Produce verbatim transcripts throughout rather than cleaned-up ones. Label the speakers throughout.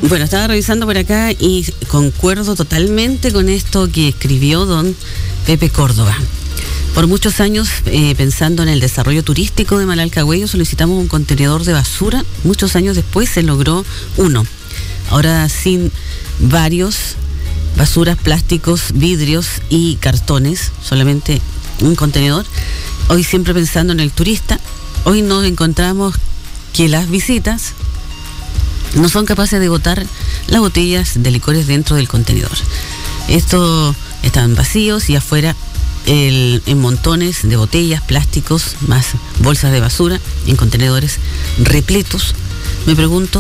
Speaker 1: Bueno, estaba revisando por acá y concuerdo totalmente con esto que escribió don Pepe Córdoba. Por muchos años, eh, pensando en el desarrollo turístico de Malalcahuello, solicitamos un contenedor de basura. Muchos años después se logró uno. Ahora sin varios, basuras, plásticos, vidrios y cartones, solamente un contenedor. Hoy siempre pensando en el turista, hoy nos encontramos que las visitas no son capaces de botar las botellas de licores dentro del contenedor. Estos están vacíos y afuera el, en montones de botellas, plásticos, más bolsas de basura, en contenedores repletos. Me pregunto,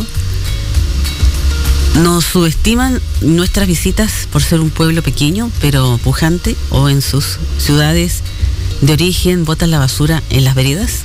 Speaker 1: ¿nos subestiman nuestras visitas por ser un pueblo pequeño pero pujante, o en sus ciudades de origen botan la basura en las veredas?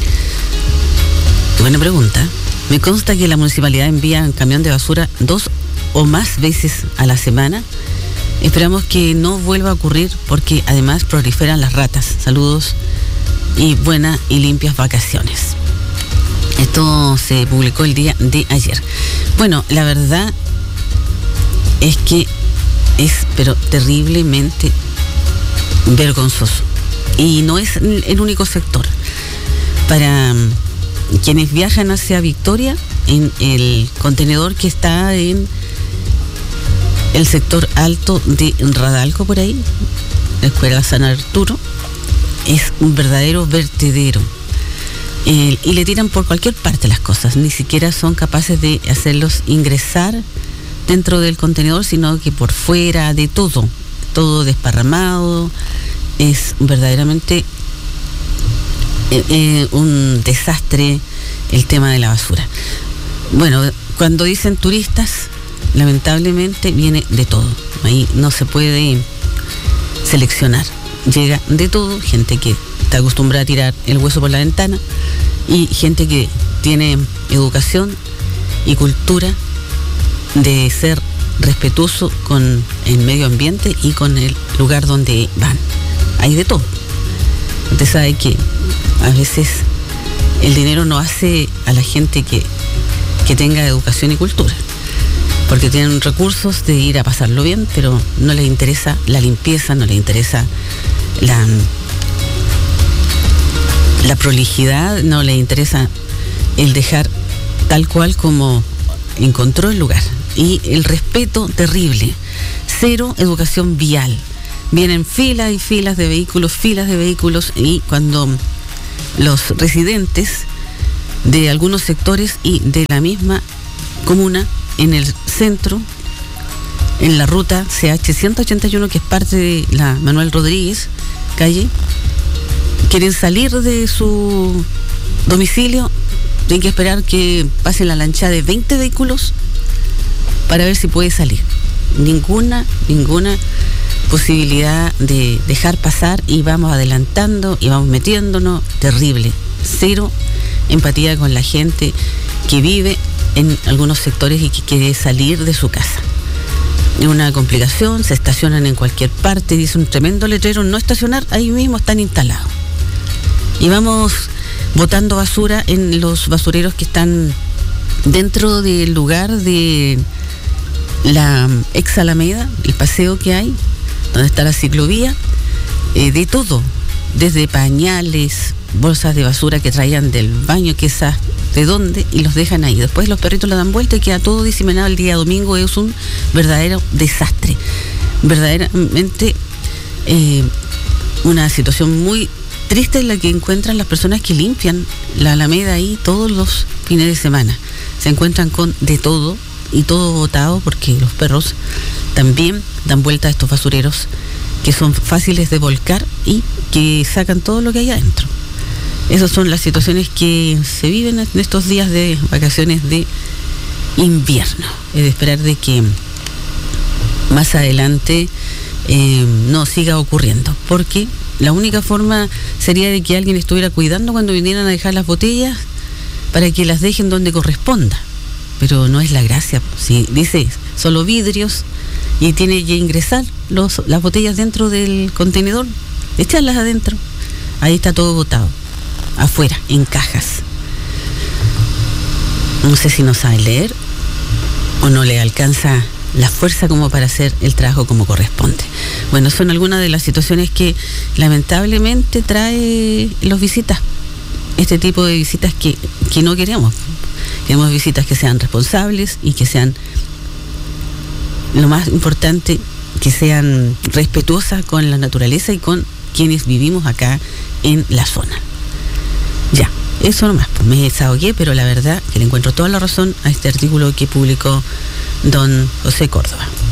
Speaker 1: Buena pregunta. Me consta que la municipalidad envía un camión de basura dos o más veces a la semana. Esperamos que no vuelva a ocurrir porque además proliferan las ratas. Saludos y buenas y limpias vacaciones. Esto se publicó el día de ayer. Bueno, la verdad es que es pero terriblemente vergonzoso. Y no es el único sector. Para quienes viajan hacia Victoria, en el contenedor que está en el sector alto de Radalco, por ahí, la Escuela San Arturo, es un verdadero vertedero. Eh, y le tiran por cualquier parte las cosas, ni siquiera son capaces de hacerlos ingresar dentro del contenedor, sino que por fuera, de todo, todo desparramado. Es verdaderamente Eh, eh, un desastre el tema de la basura. Bueno, cuando dicen turistas, lamentablemente viene de todo. Ahí no se puede seleccionar. Llega de todo, gente que está acostumbrada a tirar el hueso por la ventana y gente que tiene educación y cultura de ser respetuoso con el medio ambiente y con el lugar donde van. Hay de todo. Usted sabe que a veces el dinero no hace a la gente que, que tenga educación y cultura, porque tienen recursos de ir a pasarlo bien, pero no les interesa la limpieza, no les interesa la, la prolijidad, no les interesa el dejar tal cual como encontró el lugar. Y el respeto terrible, cero educación vial. Vienen filas y filas de vehículos, filas de vehículos, y cuando los residentes de algunos sectores y de la misma comuna en el centro, en la ruta C H ciento ochenta y uno, que es parte de la Manuel Rodríguez calle, quieren salir de su domicilio, tienen que esperar que pase la lancha de veinte vehículos para ver si puede salir. Ninguna, ninguna posibilidad de dejar pasar, y vamos adelantando y vamos metiéndonos. Terrible. Cero empatía con la gente que vive en algunos sectores y que quiere salir de su casa. Es una complicación, se estacionan en cualquier parte, dice un tremendo letrero, no estacionar, ahí mismo están instalados. Y vamos botando basura en los basureros que están dentro del lugar de la ex Alameda, el paseo que hay, donde está la ciclovía, eh, de todo, desde pañales, bolsas de basura que traían del baño, que esas de dónde, y los dejan ahí. Después los perritos le dan vuelta y queda todo diseminado el día domingo. Es un verdadero desastre, verdaderamente eh, una situación muy triste en la que encuentran las personas que limpian la Alameda ahí todos los fines de semana. Se encuentran con de todo y todo botado, porque los perros también dan vuelta a estos basureros que son fáciles de volcar y que sacan todo lo que hay adentro. Esas son las situaciones que se viven en estos días de vacaciones de invierno. Es de esperar de que más adelante eh, no siga ocurriendo, porque la única forma sería de que alguien estuviera cuidando cuando vinieran a dejar las botellas para que las dejen donde corresponda. Pero no es la gracia. Si dice solo vidrios y tiene que ingresar los, las botellas dentro del contenedor, echarlas adentro, ahí está todo botado, afuera, en cajas. No sé si no sabe leer o no le alcanza la fuerza como para hacer el trabajo como corresponde. Bueno, son algunas de las situaciones que lamentablemente trae los visitas, este tipo de visitas que, que no queremos. Queremos visitas que sean responsables y que sean, lo más importante, que sean respetuosas con la naturaleza y con quienes vivimos acá en la zona. Ya, eso nomás, pues me desahogué, pero la verdad que le encuentro toda la razón a este artículo que publicó don José Córdoba.